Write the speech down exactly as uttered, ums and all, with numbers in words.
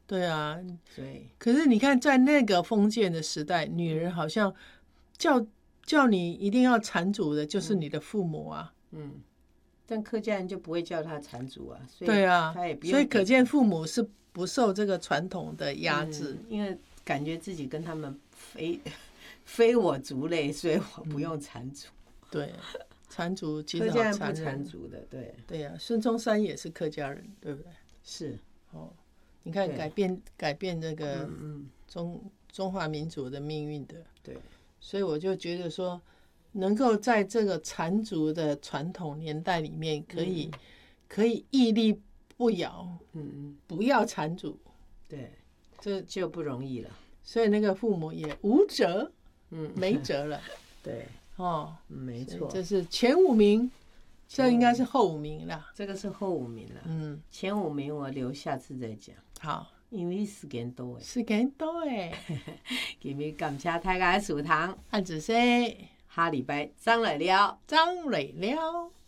对啊， 对。 可是你看，在那个封建的时代，女人好像叫叫你一定要缠足的，就是你的父母啊。 嗯，但客家人就不会叫他缠足啊，所以对啊， 他也不用。 所以可见父母是不受这个传统的压制， 嗯，因为感觉自己跟他们非非我族类，所以我不用缠足。 嗯、对，缠足其实客家人不好残忍。 缠足的，对。 对呀、啊，孙中山也是客家人，对不对？ 是。 哦，你看改变改变这个中、 嗯、 中华民族的命运的。 对。 所以我就觉得说，能够在这个缠足的传统年代里面，可以、嗯、可以屹立不摇， 嗯嗯， 不要缠足， 对， 这就不容易了。 所以那个父母也无辙，嗯，没辙了。 对， 哦， 没错， 这是前五名，这应该是后五名啦。 这个是后五名了，嗯，前五名我留下次再讲。 好。 因为时间多时间多诶， 今日感謝大家的收聽， 阿子說， 下禮拜再來了， 再來了。